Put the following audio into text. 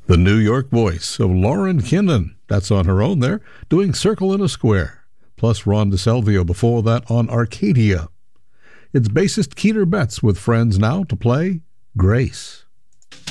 The New York voice of Lauren Kinnan, that's on her own there, doing Circle in a Square, plus Ron DeSalvio before that on Arcadia. It's bassist Keeter Betts with friends now to play Grace.